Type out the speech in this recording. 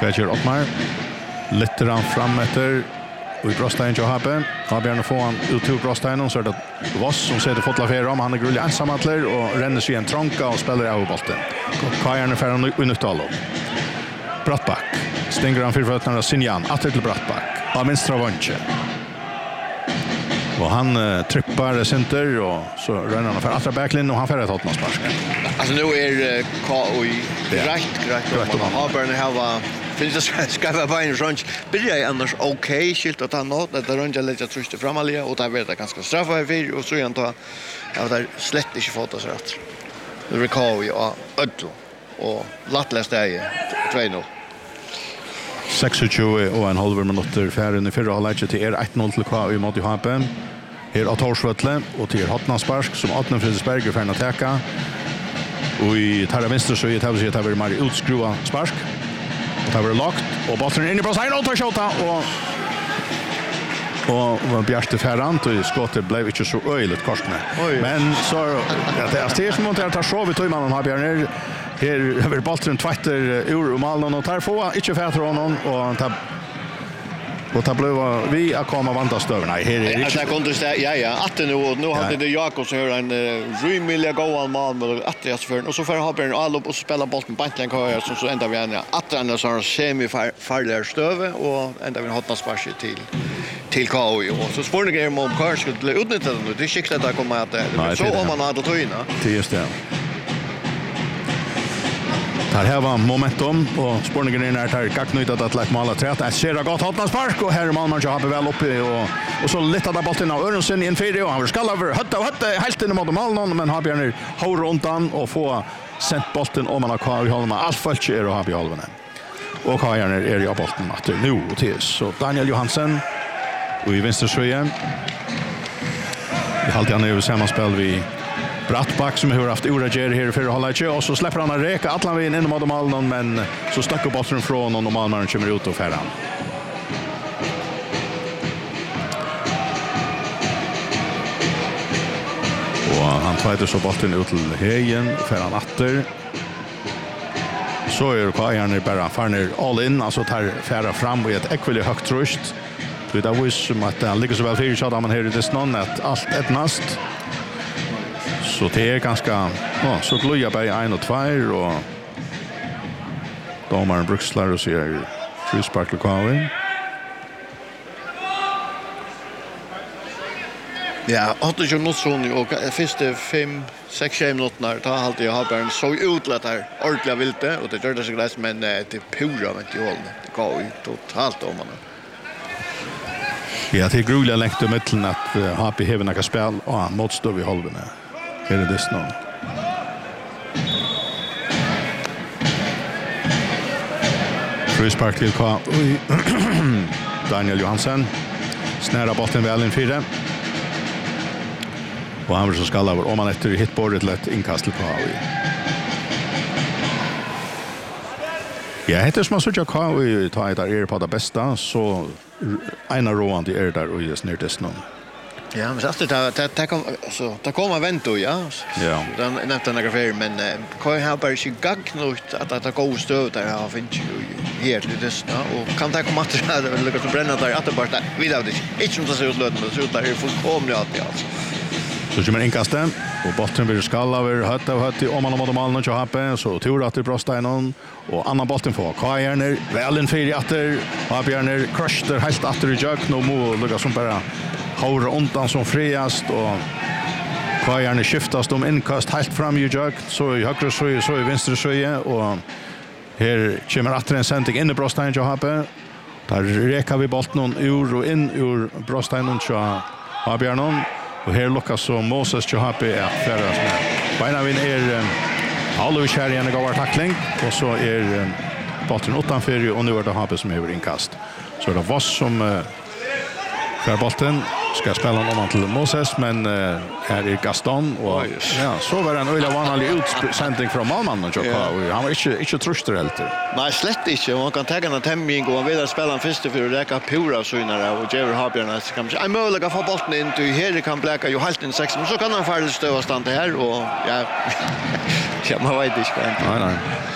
Ska Ottmar. Litter han fram efter och i Brostein till Habe. Habjärn får han ut till Brostein så det Voss som sätter fotla för om han är grullig ensamantler och ränner sig en trånka och spelar av bollen. Kajarne för han unnutalo. Brattback. Stänger han för fötterna Sinjan att till Brattback. Av vänstra vänche. Och han trippar center och så ränner han för andra backlinjen och han får ett hotmanspark. Alltså nu är KOI rätt. Habjärn har finns det skriva på en range. Blir jag annars okej skilt att han nåt att range lägga trust framåt och där vet jag ganska straffa för och så igen ta jag där slett inte fått så rätt. Det recall ju ödlo och lattläst där 2-0. 26 och en halv minuter färre i förra halvlek till 1-0 till KOI mot Habe. Här att Torsvötle och till Hotnanspark som Atne Fredriksberg för att attacka. Och i tarra vänster så är det här mer utskruva spark. Det var lagt och bollen in i Brostein och tar skjuta och Bjarte Ferrant och skottet blev inte så öjligt korsne. Men så det är som att ta så vi tog man har Björn här över bollen tvätter ur Malmö och tar få inte för honom och blev vi att komma vanta stöver. Nej, här är det kontra att nu hade det Jakob som gör en rymliga goal mål att det för och så får Habjärn all upp och spela bollen på bänken kvar så ända vi igen att den så semifarligare stöve och ända vi hotna spark till KOI och så spår det om Kars skulle utnyttja det. Det är skickligt att komma att det så om man hade tagit det just det. Här var momentum och spårningen in här gacknöjt att lägga måla trätt. Jag ser det gott Hotnas park och här Malmö har väl uppe och så lättar där bollen av Örnsen in fyra och han ska över hötta helt in mot Malmö men har Björn hår runt han och få sent bollen om man har kvar i Holma. Allt fallet är och har i Holmen. Och Kajarne är i bollen att nu till så Daniel Johansen och i vänster sjön. Vi har alltid nu sammanspel vi Brattback som har haft orager här för halvlek och så släpper han att reka Atlantin in mot Malmö men så stack upp bollen från och Malmö kommer ut och färran. Och han tvättar så bollen ut till högen för han åter. Så är Kajarne bara farner all in alltså tar färra fram och ett ekvivalent högt trust. Det var som att han ligger så väl för så att man här i det snön att allt ettnast. Så det är ganska så glöja på 1 och 2 och domaren Brukslar och ser frispark till KOI. Ja, hade ju något sån och första 5-6 minuter tar alltid Habjärn så ut att det ordentligt vilte och det gör det så gläs men det pura med till håll. Det KOI totalt om man. Ja, det är grulliga längt i mitten att HP häver några spel och motstår vid halven. Här är det snart. Frispark till Daniel Johansen. Snära bollen väl in 4. Och han vill så skalla över om man efter hitbordet till ett inkast till KOI. Ja, heter som man söker KOI tar där är på det bästa så ena roan till där och just ner det någon. Ja, men så det kommer vänta ja. Ja. Den nämnde några fler men KOI har bara sig gagnut att det går stöd där har finns ju här till det och kan ta komma att det lyckas bränna där att det bara vidare inte som det ser ut lönt men så där är fullkomligt alltså. Så kommer inkasten och bollen blir skalla över hötta om man mot Malmö och Habe så tur att det Brostein och annan bollen får Kajarne väl en 4 åter Habjärn crusher helt åter i jök nu mål Lucas som bara håller undan som friast och Kajarne skiftas inkast helt fram i jök så i högra så i vänstra så och här kommer åter en sändning in i Brostein och Habe där räcker vi bollen ur och in ur Brostein och Habjärn. Och här lukkas så Moses Johape att färdas med. Beinavin Alovic här igen går tackling och så bollen utanför och nu är det Hape som är inkast. Så det var som för bollen ska spela om till Moses men här är Gaston och ja så var det en öliga vanlig utsändning från Malmö och han var inte tröster helt. Nej, slett inte. Man kan ta en tämming och vidare spela en första för att räcka pura synare och Jerry Habjärn kan jag möjligen få bollen in till här kan bläka ju helt in 6 men så kan han färdigt stöva stand här och ja man vet inte. Nej.